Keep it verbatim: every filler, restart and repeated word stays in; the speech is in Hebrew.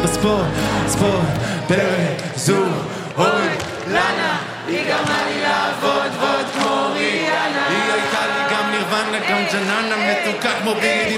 בספורט, ספורט, בזו, אוי, לנה, היא גרמה לי לעבוד ועוד כמו ריאנה. היא הייתה לי גם נירוונה, גם ג'ננה מתוקה כמו בידי